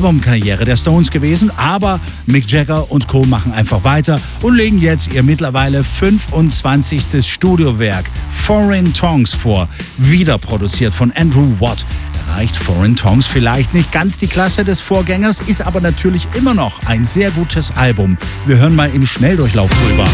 Albumkarriere der Stones gewesen, aber Mick Jagger und Co. machen einfach weiter und legen jetzt ihr mittlerweile 25. Studiowerk Foreign Tongues vor, wieder produziert von Andrew Watt. Erreicht Foreign Tongues vielleicht nicht ganz die Klasse des Vorgängers, ist aber natürlich immer noch ein sehr gutes Album. Wir hören mal im Schnelldurchlauf drüber.